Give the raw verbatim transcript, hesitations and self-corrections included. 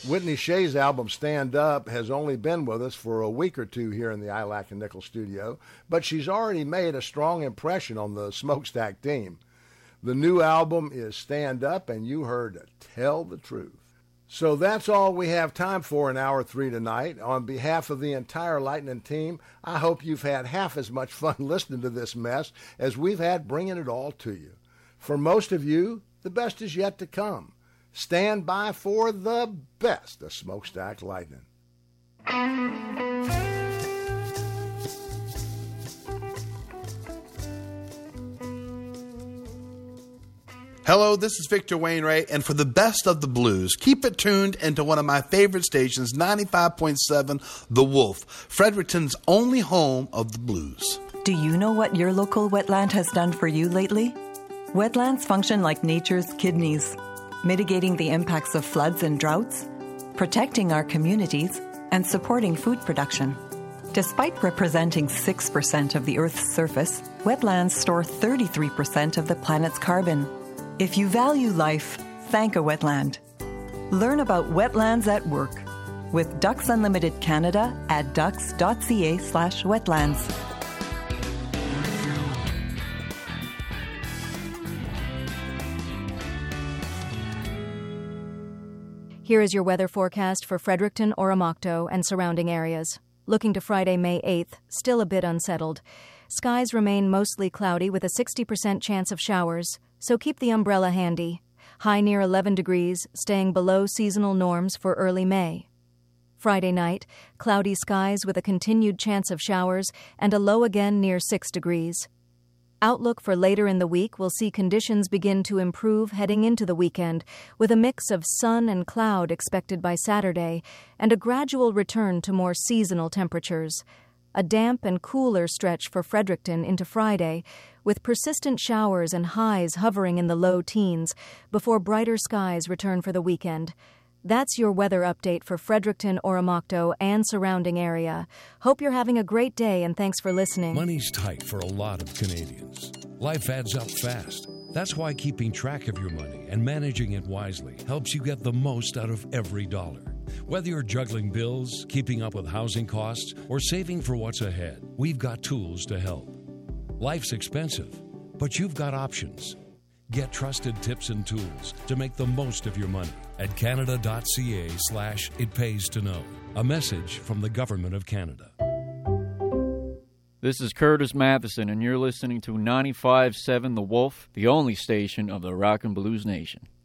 Whitney Shea's album Stand Up has only been with us for a week or two here in the I L A C and Nichols studio, but she's already made a strong impression on the Smokestack team. The new album is Stand Up, and you heard Tell the Truth. So that's all we have time for in Hour three tonight. On behalf of the entire Lightning team, I hope you've had half as much fun listening to this mess as we've had bringing it all to you. For most of you, the best is yet to come. Stand by for the best of Smokestack Lightning. Hello, this is Victor Wainwright, and for the best of the blues, keep it tuned into one of my favorite stations, ninety-five point seven The Wolf, Fredericton's only home of the blues. Do you know what your local wetland has done for you lately? Wetlands function like nature's kidneys, mitigating the impacts of floods and droughts, protecting our communities, and supporting food production. Despite representing six percent of the Earth's surface, wetlands store thirty-three percent of the planet's carbon. If you value life, thank a wetland. Learn about wetlands at work with Ducks Unlimited Canada at ducks.ca slash wetlands. Here is your weather forecast for Fredericton, Oromocto, and surrounding areas. Looking to Friday, May eighth, still a bit unsettled. Skies remain mostly cloudy with a sixty percent chance of showers, so keep the umbrella handy. High near eleven degrees, staying below seasonal norms for early May. Friday night, cloudy skies with a continued chance of showers and a low again near six degrees. Outlook for later in the week will see conditions begin to improve heading into the weekend, with a mix of sun and cloud expected by Saturday and a gradual return to more seasonal temperatures. A damp and cooler stretch for Fredericton into Friday, with persistent showers and highs hovering in the low teens before brighter skies return for the weekend. That's your weather update for Fredericton, Oromocto, and surrounding area. Hope you're having a great day, and thanks for listening. Money's tight for a lot of Canadians. Life adds up fast. That's why keeping track of your money and managing it wisely helps you get the most out of every dollar. Whether you're juggling bills, keeping up with housing costs, or saving for what's ahead, we've got tools to help. Life's expensive, but you've got options. Get trusted tips and tools to make the most of your money at canada.ca slash it pays to know. A message from the Government of Canada. This is Curtis Matheson, and you're listening to ninety-five point seven The Wolf, the only station of the Rock and Blues Nation.